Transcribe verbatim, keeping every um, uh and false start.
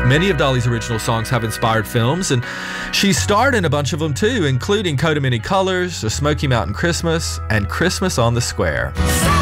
Many of Dolly's original songs have inspired films, and she starred in a bunch of them too, including Coat of Many Colors, A Smoky Mountain Christmas, and Christmas on the Square.